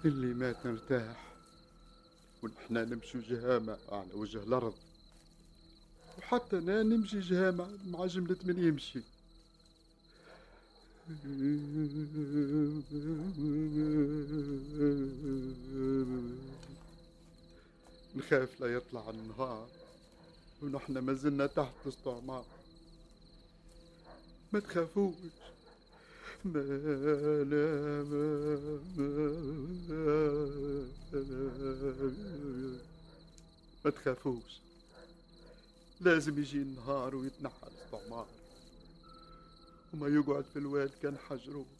اللي مات نرتاح، ونحنا نمشي جهامة على وجه الأرض، وحتى أنا نمشي جهامة مع جملة من يمشي. نخاف لا يطلع النهار ونحن ما زلنا تحت الاستعمار. ما تخافوش، ما لا ما تخافوش، لازم يجي النهار ويتنحى الاستعمار، وما يقعد في الواد كان حجروه.